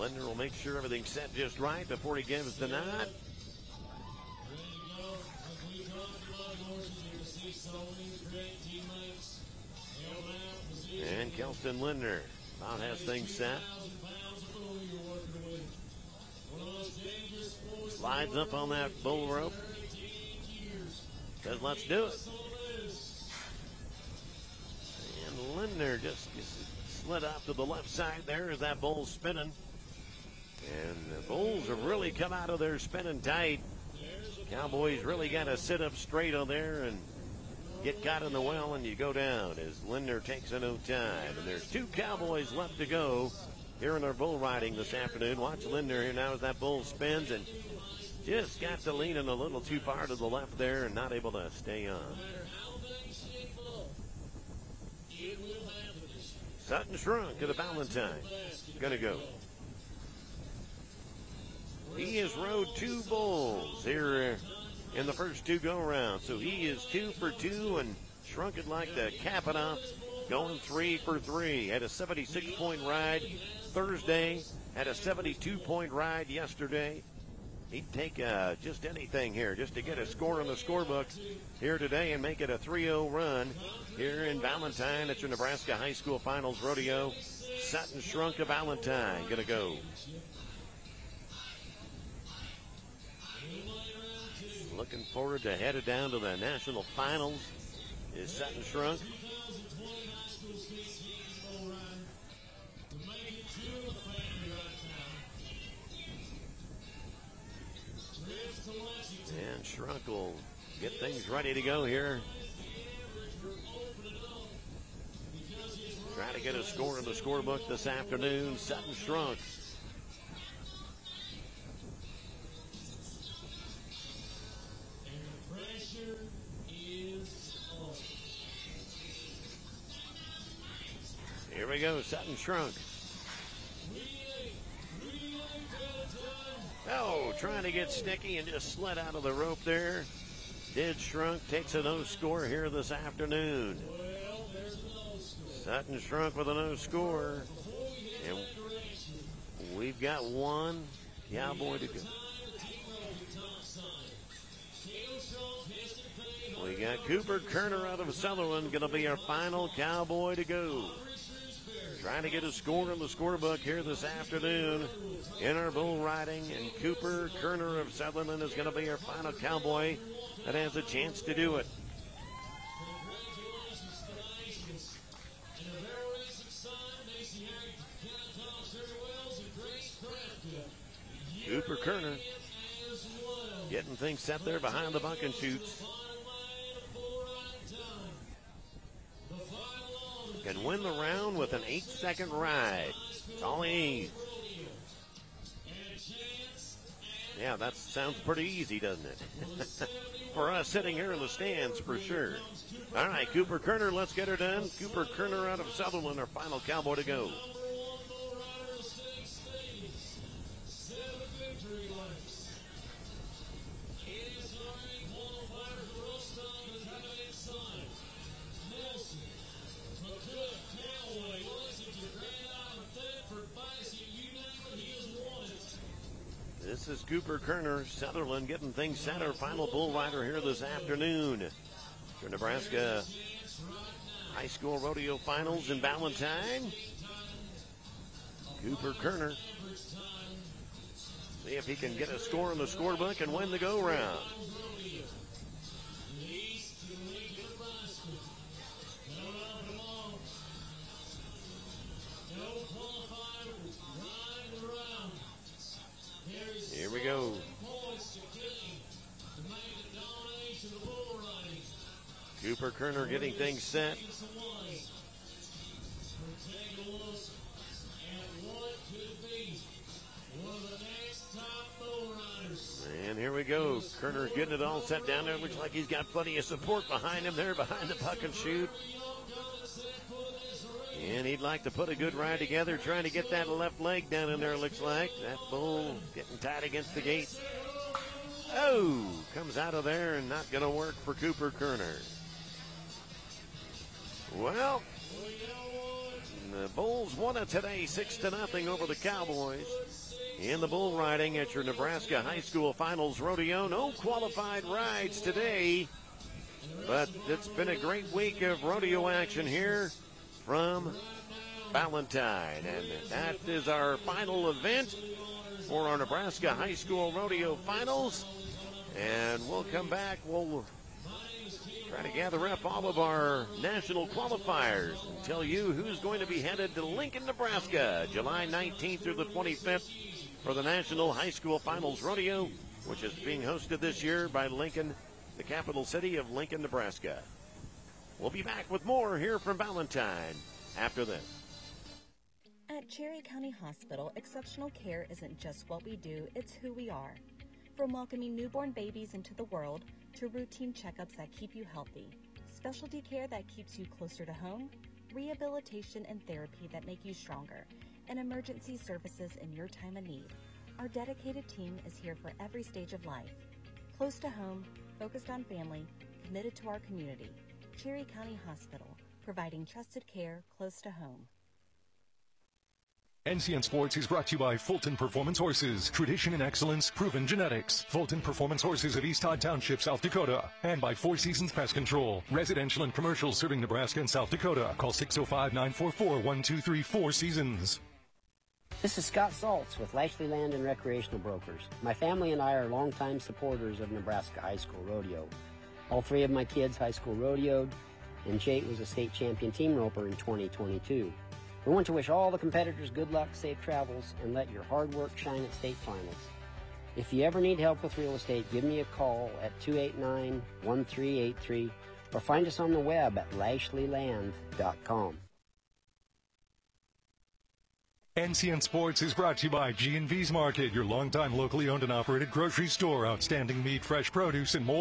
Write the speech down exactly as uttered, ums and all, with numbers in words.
Lindner will make sure everything's set just right before he gives the nod. And Kelston Lindner about has things set. Slides up on that bull rope. Says, let's do it. And Lindner just slid off to the left side there as that bull's spinning. And the bulls have really come out of there spinning tight. Cowboys really got to sit up straight on there and get caught in the well, and you go down as Lindner takes a no time. And there's two Cowboys left to go here in our bull riding this afternoon. Watch Lindner here now as that bull spins and just got to leaning a little too far to the left there and not able to stay on. Sutton Shrunk to the Valentine. Gonna go. He has rode two bulls here in the first two go-rounds. So he is two for two, and Shrunk would like to cap it off, going three for three. Had a seventy-six point ride Thursday, had a seventy-two point ride yesterday. He'd take uh, just anything here just to get a score in the scorebook here today and make it a three oh run here in Valentine at your Nebraska High School Finals Rodeo. Sutton Shrunk to Valentine. Gonna go. Looking forward to headed down to the national finals is Sutton Shrunk. And Shrunk will get things ready to go here. Try to get a score in the scorebook this afternoon. Sutton Shrunk. Here we go, Sutton Shrunk. Oh, trying to get sticky and just slid out of the rope there. Did Shrunk, takes a no score here this afternoon. Sutton Shrunk with a no score. And we've got one Cowboy to go. We got Cooper Kerner out of Sutherland, going to be our final Cowboy to go. Trying to get a score in the scorebook here this afternoon in our bull riding, and Cooper Kerner of Sutherland is going to be our final Cowboy that has a chance to do it. Cooper Kerner getting things set there behind the buck and shoots. Can win the round with an eight-second ride. That's all he needs. Yeah, that sounds pretty easy, doesn't it? For us sitting here in the stands, for sure. All right, Cooper Kerner, let's get her done. Cooper Kerner out of Sutherland, our final Cowboy to go. This is Cooper Kerner, Sutherland, getting things set. Our final bull rider here this afternoon for Nebraska High School Rodeo Finals in Valentine. Cooper Kerner. See if he can get a score in the scorebook and win the go-round. Here we go. Cooper Kerner getting things set. And here we go. Kerner getting it all set down there. Looks like he's got plenty of support behind him there, behind the buck and shoot. And he'd like to put a good ride together, trying to get that left leg down in there, looks like. That bull getting tight against the gate. Oh, comes out of there and not going to work for Cooper Kerner. Well, the Bulls won it today, six to nothing over the Cowboys. In the bull riding at your Nebraska High School Finals Rodeo. No qualified rides today, but it's been a great week of rodeo action here from Valentine. And that is our final event for our Nebraska High School Rodeo Finals. And we'll come back. We'll try to gather up all of our national qualifiers and tell you who's going to be headed to Lincoln, Nebraska, July nineteenth through the twenty-fifth for the National High School Finals Rodeo, which is being hosted this year by Lincoln, the capital city of Lincoln, Nebraska. We'll be back with more here from Valentine after this. At Cherry County Hospital, exceptional care isn't just what we do, it's who we are. From welcoming newborn babies into the world to routine checkups that keep you healthy, specialty care that keeps you closer to home, rehabilitation and therapy that make you stronger, and emergency services in your time of need. Our dedicated team is here for every stage of life. Close to home, focused on family, committed to our community. Cherry County Hospital, providing trusted care close to home. N C N Sports is brought to you by Fulton Performance Horses. Tradition and excellence, proven genetics. Fulton Performance Horses of East Todd Township, South Dakota. And by Four Seasons Pest Control. Residential and commercial serving Nebraska and South Dakota. Call six oh five, nine four four, one two three four Seasons. This is Scott Saltz with Lashley Land and Recreational Brokers. My family and I are longtime supporters of Nebraska High School Rodeo. All three of my kids high school rodeoed, and Jake was a state champion team roper in twenty twenty-two. We want to wish all the competitors good luck, safe travels, and let your hard work shine at state finals. If you ever need help with real estate, give me a call at two eight nine, one three eight three or find us on the web at lashley land dot com. N C N Sports is brought to you by G and V's Market, your longtime locally owned and operated grocery store. Outstanding meat, fresh produce, and more.